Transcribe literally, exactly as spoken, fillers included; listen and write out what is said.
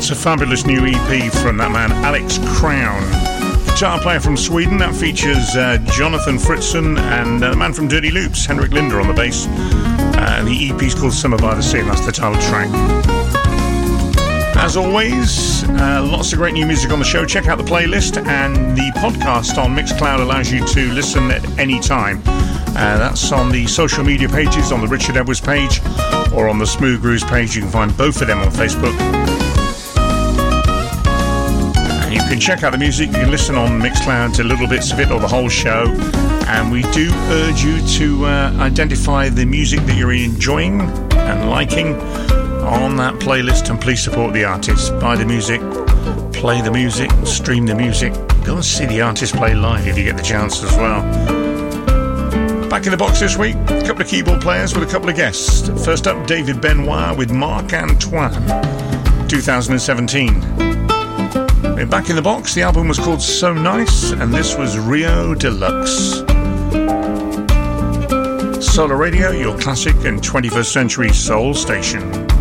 That's a fabulous new E P from that man, Alex Crown. Guitar player from Sweden. That features uh, Jonathan Fritzen and a man from Dirty Loops, Henrik Linder, on the bass. Uh, the E P is called Summer by the Sea, and that's the title track. As always, uh, lots of great new music on the show. Check out the playlist, and the podcast on Mixcloud allows you to listen at any time. Uh, that's on the social media pages, on the Richard Edwards page, or on the Smooth Grooves page. You can find both of them on Facebook. And you can check out the music. You can listen on Mixcloud to little bits of it or the whole show. And we do urge you to uh, identify the music that you're enjoying and liking on that playlist, and please support the artists. Buy the music, play the music, stream the music. Go and see the artist play live if you get the chance as well. Back in the box this week, a couple of keyboard players with a couple of guests. First up, David Benoit with Marc Antoine, two thousand seventeen. And back in the box, the album was called So Nice, and this was Rio Deluxe. Solar Radio, your classic and twenty-first century soul station.